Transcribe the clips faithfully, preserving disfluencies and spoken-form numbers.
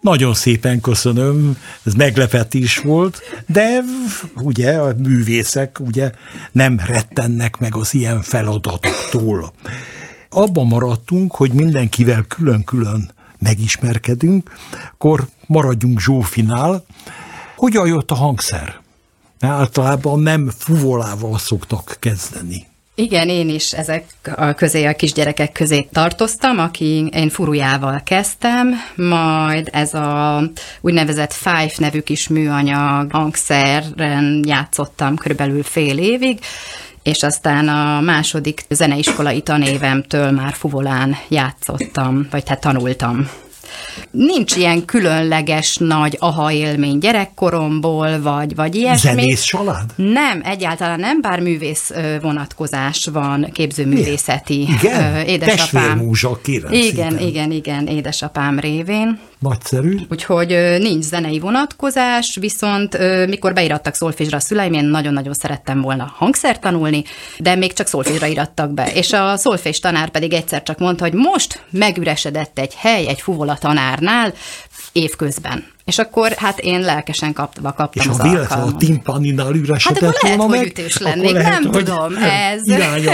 Nagyon szépen köszönöm, ez meglepetés volt, de ugye a művészek ugye nem rettennek meg az ilyen feladatoktól. Abban maradtunk, hogy mindenkivel külön-külön megismerkedünk, akkor maradjunk Zsófinál. Hogyan jött a hangszer? Általában nem fuvolával szoktak kezdeni. Igen, én is ezek a közé, a kisgyerekek közé tartoztam, aki én furujával kezdtem, majd ez a úgynevezett Five nevű kis műanyag hangszeren játszottam körülbelül fél évig, és aztán a második zeneiskolai tanévemtől már fuvolán játszottam, vagy hát tanultam. Nincs ilyen különleges nagy aha élmény gyerekkoromból, vagy, vagy ilyesmi. Zenész család? Nem, egyáltalán nem, bár művész vonatkozás van, képzőművészeti. Igen? Édesapám. Testvérmúzsa, kérem Igen, szépen. igen, igen, édesapám révén. Nagyszerű. Úgyhogy nincs zenei vonatkozás, viszont mikor beirattak szolfézsra a szüleim, én nagyon-nagyon szerettem volna hangszert tanulni, de még csak szolfézsra irattak be. És a szolfés tanár pedig egyszer csak mondta, hogy most megüresedett egy hely egy fuvola tanárnál évközben. És akkor hát én lelkesen kapva kaptam és az alkalmat. És ha véletlenül a timpaninál üresedett hát akkor volna lehet, meg, hogy ütős lennék, lehet, nem tudom. Ez...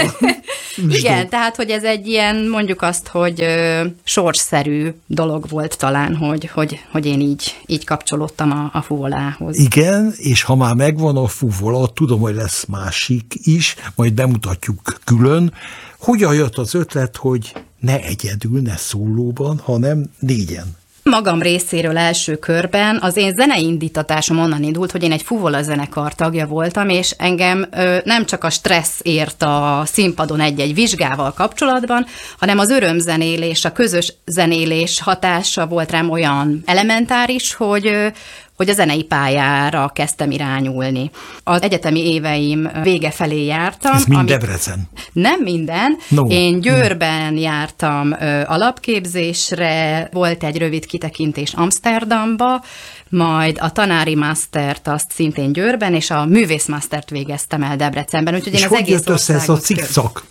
Igen, tehát, hogy ez egy ilyen, mondjuk azt, hogy ö, sorsszerű dolog volt talán, hogy, hogy, hogy én így, így kapcsolódtam a, a fuvolához. Igen, és ha már megvan a fuvola, tudom, hogy lesz másik is, majd bemutatjuk külön. Hogyan jött az ötlet, hogy ne egyedül, ne szólóban, hanem négyen? Magam részéről első körben az én zenei indítatásom onnan indult, hogy én egy fuvola zenekar tagja voltam, és engem ö, nem csak a stressz ért a színpadon egy-egy vizsgával kapcsolatban, hanem az örömzenélés, a közös zenélés hatása volt rám olyan elementáris, hogy ö, hogy a zenei pályára kezdtem irányulni. Az egyetemi éveim vége felé jártam. Ez mind amit... Debrecen? Nem minden. No. Én Győrben jártam ö, alapképzésre, volt egy rövid kitekintés Amsterdamba, majd a tanári mastert azt szintén Győrben, és a művészmastert végeztem el Debrecenben. Úgyhogy és én az hogy egész jött össze ez a cikcak?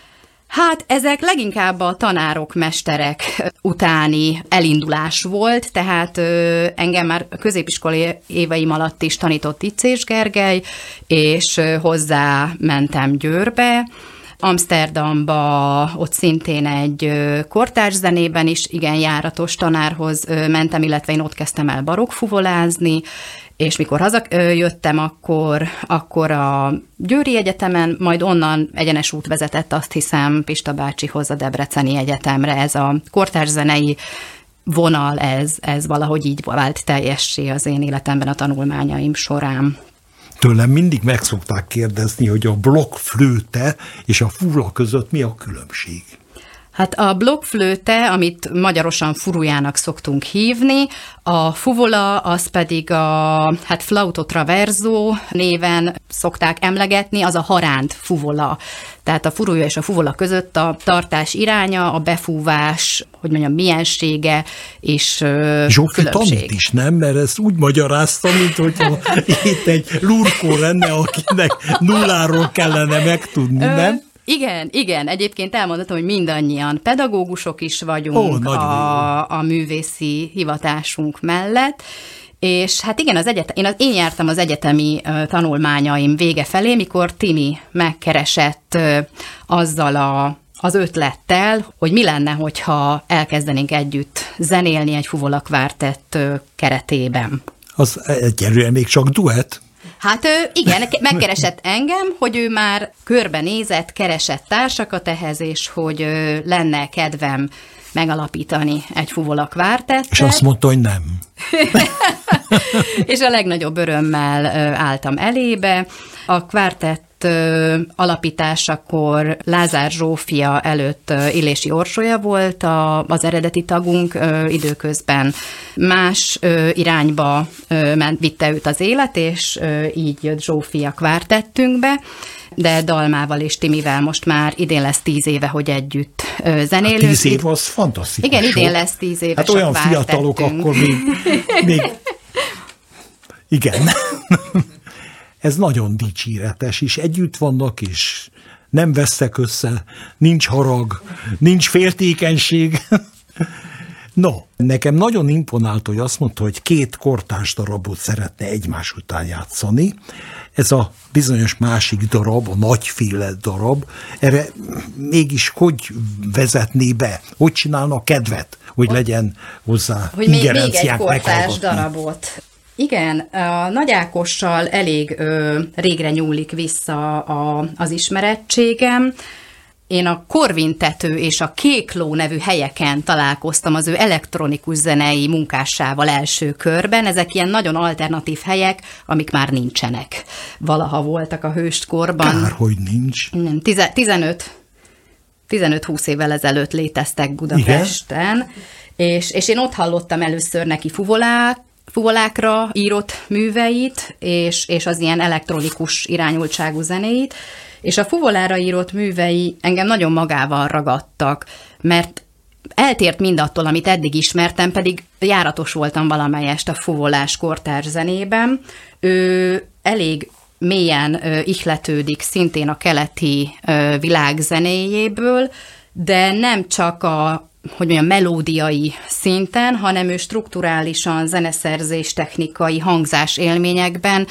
Hát ezek leginkább a tanárok, mesterek utáni elindulás volt, tehát ö, engem már középiskolai éveim alatt is tanított Icés Gergely, és ö, hozzá mentem Győrbe, Amsterdamba, ott szintén egy ö, kortárs zenében is igen járatos tanárhoz ö, mentem, illetve én ott kezdtem el barokkfuvolázni, és mikor hazajöttem, akkor, akkor a Győri Egyetemen, majd onnan egyenes út vezetett, azt hiszem, Pista bácsihoz a Debreceni Egyetemre. Ez a kortárszenei vonal, ez, ez valahogy így vált teljessé az én életemben a tanulmányaim során. Tőlem mindig meg szokták kérdezni, hogy a blokkflőte és a fuvola között mi a különbség? Hát a blokkflőte, amit magyarosan furujának szoktunk hívni, a fuvola, az pedig a hát flauto traverso néven szokták emlegetni, az a haránt fuvola. Tehát a furuja és a fuvola között a tartás iránya, a befúvás, hogy mondjam, miensége és Zsófi különbség. tanít is, nem? Mert ezt úgy magyarázta, mint hogyha itt egy lurkó lenne, akinek nulláról kellene megtudni, Ö, nem? Igen, igen. Egyébként elmondhatom, hogy mindannyian pedagógusok is vagyunk Ó, a, a művészi hivatásunk mellett, és hát igen, az egyetem, én, az, én jártam az egyetemi uh, tanulmányaim vége felé, mikor Timi megkeresett uh, azzal a az ötlettel, hogy mi lenne, hogyha elkezdenénk együtt zenélni egy fuvola kvártett uh, keretében. Az egyelőre még csak duett. Hát igen, megkeresett engem, hogy ő már körbenézett, keresett társakat ehhez, és hogy lenne kedvem megalapítani egy fuvola kvártettet. És azt mondta, hogy nem. És a legnagyobb örömmel álltam elébe. A kvártett alapításakor Lázár Zsófia előtt Illési Orsolya volt a, az eredeti tagunk, időközben más irányba ment, vitte őt az élet, és így jött Zsófia kvártettünkbe, de Dalmával és Timivel most már idén lesz tíz éve, hogy együtt zenélünk. Hát tíz év az fantasztikus. Igen, idén lesz tíz éves. Hát olyan fiatalok akkor még, még... Igen. Ez nagyon dicséretes, és együtt vannak, és nem vesztek össze, nincs harag, nincs féltékenység. No, nekem nagyon imponált, hogy azt mondta, hogy két kortárs darabot szeretne egymás után játszani. Ez a bizonyos másik darab, a nagyféle darab, erre mégis hogy vezetné be? Hogy csinálna kedvet, hogy legyen hozzá hogy még, még egy ingerenciák kortárs meghallgatni? darabot. Igen, a Nagy Ákossal elég ö, régre nyúlik vissza a, az ismerettségem. Én a Korvintető és a Kékló nevű helyeken találkoztam az ő elektronikus zenei munkásával első körben. Ezek ilyen nagyon alternatív helyek, amik már nincsenek. Valaha voltak a hőskorban. Kár, hogy nincs. Nem, tizenöt tizenöt-húsz évvel ezelőtt léteztek Budapesten, és, és én ott hallottam először neki fuvolák, fuvolákra írott műveit, és, és az ilyen elektronikus irányultságú zenéit, és a fuvolára írott művei engem nagyon magával ragadtak, mert eltért mindattól, amit eddig ismertem, pedig járatos voltam valamelyest a fuvolás kortárs zenében. Ő elég mélyen ö, ihletődik szintén a keleti ö, világ zenéjéből, de nem csak a hogy mondjam, melódiai szinten, hanem ő strukturálisan zeneszerzés, technikai, hangzás élményekben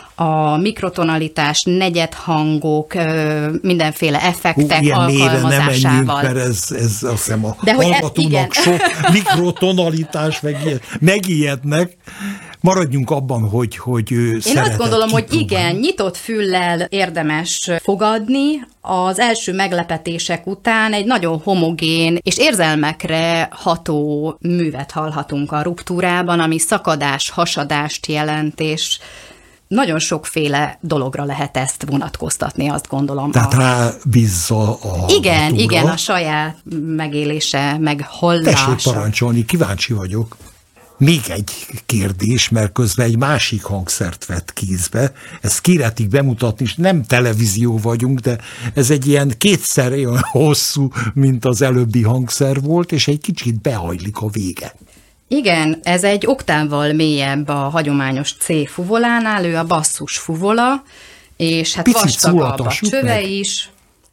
a mikrotonalitás, negyedhangok, mindenféle effektek Hú, alkalmazásával. Nem menjünk, mert ez, ez azt hiszem a De hallgatónak sok mikrotonalitás, meg ilyen, megijednek. Maradjunk abban, hogy, hogy ő Én azt gondolom, hogy igen, nyitott füllel érdemes fogadni. Az első meglepetések után egy nagyon homogén és érzelmekre ható művet hallhatunk a ruptúrában, ami szakadás, hasadást jelent, és nagyon sokféle dologra lehet ezt vonatkoztatni, azt gondolom. Tehát a... rábízza a hallgatóra. Igen, igen, a saját megélése, meg hallása. Tessék parancsolni, kíváncsi vagyok. Még egy kérdés, mert közben egy másik hangszert vett kézbe. Ezt kéretik bemutatni, és nem televízió vagyunk, de ez egy ilyen kétszer olyan hosszú, mint az előbbi hangszer volt, és egy kicsit behajlik a vége. Igen, ez egy oktávval mélyebb a hagyományos C fuvolánál, ő a basszus fuvola, és hát Picit vastagabb a csöve meg. is.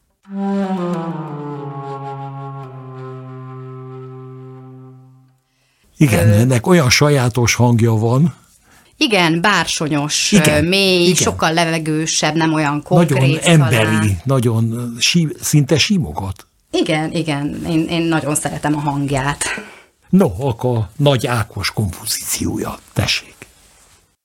Igen, Ö... ennek olyan sajátos hangja van. Igen, bársonyos, igen, mély, igen. Sokkal levegősebb, nem olyan konkrét. Nagyon emberi, talán. nagyon sí, szinte simogat. Igen, igen, én, én nagyon szeretem a hangját. No, akkor Nagy Ákos kompozíciója, tessék.